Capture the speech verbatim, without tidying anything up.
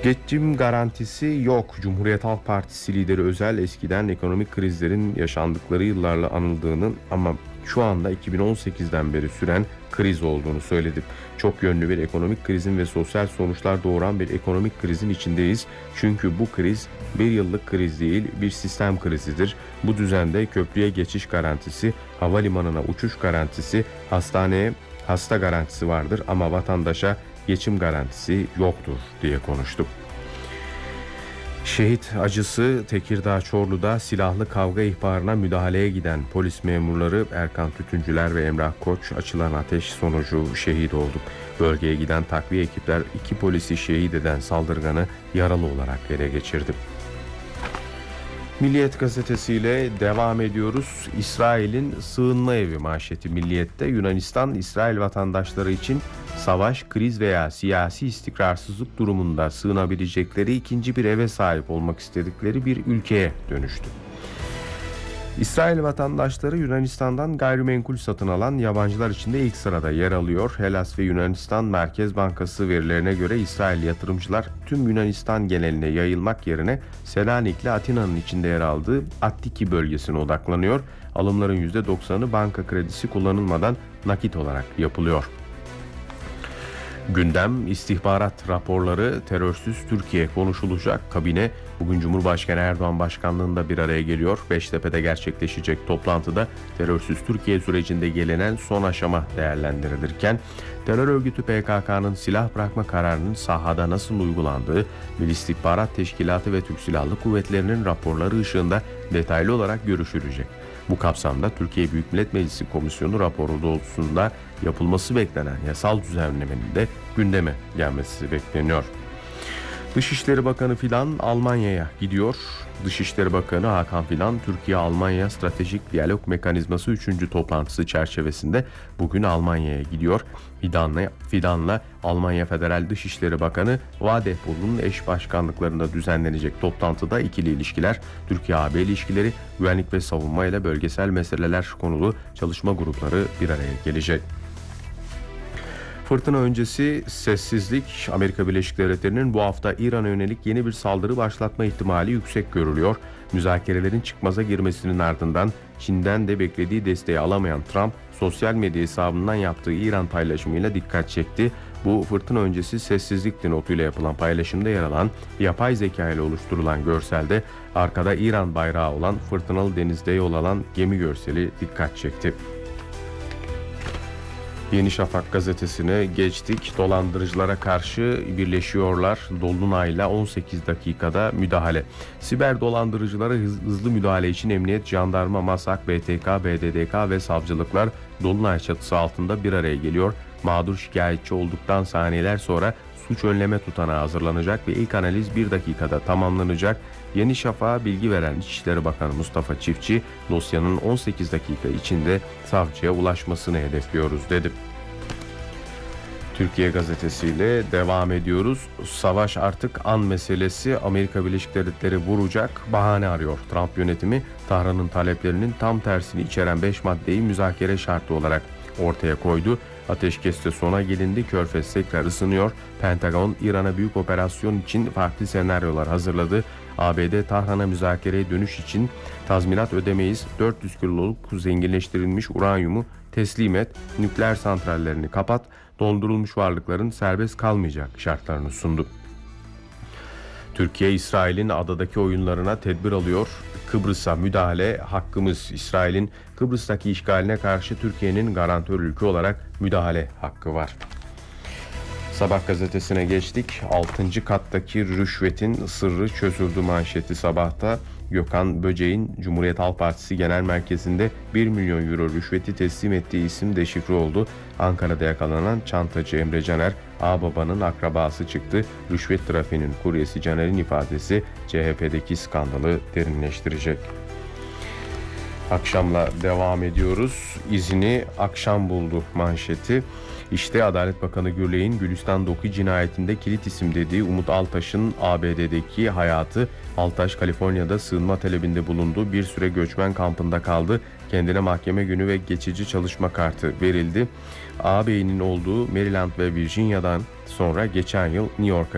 Geçim garantisi yok. Cumhuriyet Halk Partisi lideri Özel eskiden ekonomik krizlerin yaşandıkları yıllarla anıldığını ama şu anda iki bin on sekizden beri süren kriz olduğunu söyledi. Çok yönlü bir ekonomik krizin ve sosyal sonuçlar doğuran bir ekonomik krizin içindeyiz. Çünkü bu kriz bir yıllık kriz değil, bir sistem krizidir. Bu düzende köprüye geçiş garantisi, havalimanına uçuş garantisi, hastaneye hasta garantisi vardır ama vatandaşa geçim garantisi yoktur diye konuştu. Şehit acısı Tekirdağ Çorlu'da silahlı kavga ihbarına müdahaleye giden polis memurları Erkan Tütüncüler ve Emrah Koç açılan ateş sonucu şehit oldu. Bölgeye giden takviye ekipler iki polisi şehit eden saldırganı yaralı olarak ele geçirdi. Milliyet gazetesiyle devam ediyoruz. İsrail'in sığınma evi manşeti Milliyet'te. Yunanistan, İsrail vatandaşları için savaş, kriz veya siyasi istikrarsızlık durumunda sığınabilecekleri ikinci bir eve sahip olmak istedikleri bir ülkeye dönüştü. İsrail vatandaşları Yunanistan'dan gayrimenkul satın alan yabancılar içinde ilk sırada yer alıyor. Hellas ve Yunanistan Merkez Bankası verilerine göre İsrail yatırımcılar tüm Yunanistan geneline yayılmak yerine Selanik ile Atina'nın içinde yer aldığı Attiki bölgesine odaklanıyor. Alımların yüzde doksanı banka kredisi kullanılmadan nakit olarak yapılıyor. Gündem istihbarat raporları, terörsüz Türkiye konuşulacak. Kabine bugün Cumhurbaşkanı Erdoğan başkanlığında bir araya geliyor. Beştepe'de gerçekleşecek toplantıda terörsüz Türkiye sürecinde gelinen son aşama değerlendirilirken terör örgütü P K K'nın silah bırakma kararının sahada nasıl uygulandığı, Milli İstihbarat Teşkilatı ve Türk Silahlı Kuvvetleri'nin raporları ışığında detaylı olarak görüşülecek. Bu kapsamda Türkiye Büyük Millet Meclisi Komisyonu raporu doğrultusunda yapılması beklenen yasal düzenlemenin de gündeme gelmesi bekleniyor. Dışişleri Bakanı Fidan Almanya'ya gidiyor. Dışişleri Bakanı Hakan Fidan, Türkiye-Almanya Stratejik Diyalog Mekanizması üçüncü toplantısı çerçevesinde bugün Almanya'ya gidiyor. Fidan'la, Fidan'la Almanya Federal Dışişleri Bakanı Vadehbol'un eş başkanlıklarında düzenlenecek toplantıda ikili ilişkiler, Türkiye-A B ilişkileri, güvenlik ve savunma ile bölgesel meseleler konulu çalışma grupları bir araya gelecek. Fırtına öncesi sessizlik. Amerika Birleşik Devletleri'nin bu hafta İran'a yönelik yeni bir saldırı başlatma ihtimali yüksek görülüyor. Müzakerelerin çıkmaza girmesinin ardından Çin'den de beklediği desteği alamayan Trump, sosyal medya hesabından yaptığı İran paylaşımıyla dikkat çekti. Bu fırtına öncesi sessizlik notuyla yapılan paylaşımda yer alan yapay zeka ile oluşturulan görselde arkada İran bayrağı olan fırtınalı denizde yol alan gemi görseli dikkat çekti. Yeni Şafak gazetesine geçtik. Dolandırıcılara karşı birleşiyorlar. Dolunay'la on sekiz dakikada müdahale. Siber dolandırıcılara hızlı müdahale için Emniyet, Jandarma, MASAK, B T K, B D D K ve savcılıklar Dolunay çatısı altında bir araya geliyor. Mağdur şikayetçi olduktan saniyeler sonra suç önleme tutanağı hazırlanacak ve ilk analiz bir dakikada tamamlanacak. Yeni Şafak'a bilgi veren İçişleri Bakanı Mustafa Çiftçi, dosyanın on sekiz dakika içinde savcıya ulaşmasını hedefliyoruz dedi. Türkiye gazetesiyle devam ediyoruz. Savaş artık an meselesi. Amerika Birleşik Devletleri vuracak, bahane arıyor. Trump yönetimi Tahran'ın taleplerinin tam tersini içeren beş maddeyi müzakere şartı olarak ortaya koydu. Ateşkeste sona gelindi. Körfez tekrar ısınıyor. Pentagon, İran'a büyük operasyon için farklı senaryolar hazırladı. A B D, Tahran'a müzakereye dönüş için tazminat ödemeyiz, dört yüz kiloluk zenginleştirilmiş uranyumu teslim et, nükleer santrallerini kapat, dondurulmuş varlıkların serbest kalmayacak şartlarını sundu. Türkiye, İsrail'in adadaki oyunlarına tedbir alıyor. Kıbrıs'a müdahale hakkımız. İsrail'in Kıbrıs'taki işgaline karşı Türkiye'nin garantör ülke olarak müdahale hakkı var. Sabah gazetesine geçtik. altıncı kattaki rüşvetin sırrı çözüldü manşeti Sabah'ta. Gökhan Böceğin Cumhuriyet Halk Partisi Genel Merkezi'nde bir milyon euro rüşveti teslim ettiği isim deşifre oldu. Ankara'da yakalanan çantacı Emre Caner, ağababanın akrabası çıktı. Rüşvet trafiğinin kuryesi Caner'in ifadesi C H P'deki skandalı derinleştirecek. Akşamla devam ediyoruz. İzini akşam buldu manşeti. İşte Adalet Bakanı Gürley'in Gülistan Doku cinayetinde kilit isim dediği Umut Altaş'ın A B D'deki hayatı. Altaş, Kaliforniya'da sığınma talebinde bulundu. Bir süre göçmen kampında kaldı. Kendine mahkeme günü ve geçici çalışma kartı verildi. Ağabeyinin olduğu Maryland ve Virginia'dan sonra geçen yıl New York'a